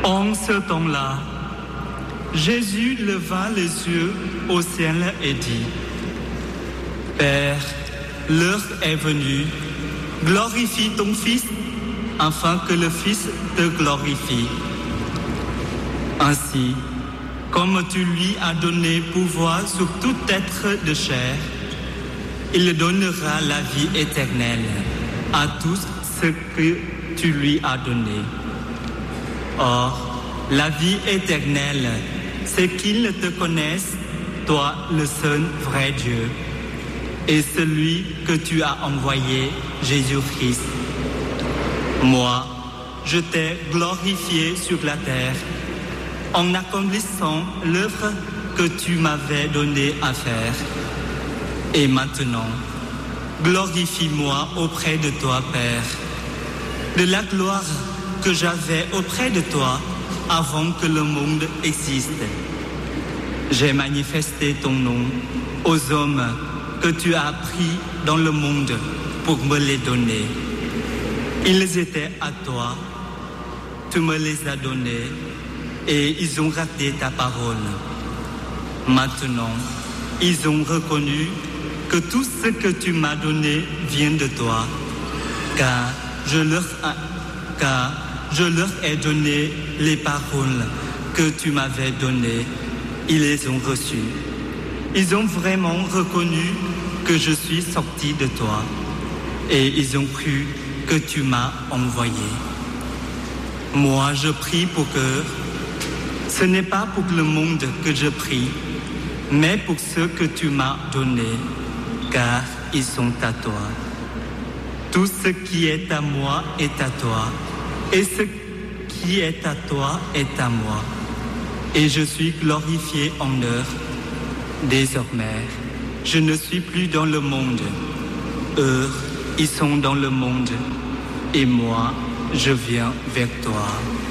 En ce temps-là, Jésus leva les yeux au ciel et dit, « Père, l'heure est venue, glorifie ton Fils, afin que le Fils te glorifie. Ainsi, comme tu lui as donné pouvoir sur tout être de chair, il donnera la vie éternelle à tous ceux que tu lui as donné. Or, la vie éternelle, c'est qu'ils te connaissent, toi, le seul vrai Dieu, et celui que tu as envoyé, Jésus-Christ. Moi, je t'ai glorifié sur la terre en accomplissant l'œuvre que tu m'avais donnée à faire. Et maintenant, glorifie-moi auprès de toi, Père, de la gloire que j'avais auprès de toi avant que le monde existe. J'ai manifesté ton nom aux hommes que tu as pris dans le monde pour me les donner. Ils étaient à toi, tu me les as donnés et ils ont gardé ta parole. Maintenant, ils ont reconnu que tout ce que tu m'as donné vient de toi, car je leur ai donné les paroles que tu m'avais données. Ils les ont reçues. Ils ont vraiment reconnu que je suis sorti de toi et ils ont cru que tu m'as envoyé. Moi, je prie pour que ce n'est pas pour le monde que je prie, mais pour ceux que tu m'as donnés, car ils sont à toi. Tout ce qui est à moi est à toi, et ce qui est à toi est à moi. Et je suis glorifié en eux. Désormais, je ne suis plus dans le monde. Eux, ils sont dans le monde, et moi, je viens vers toi.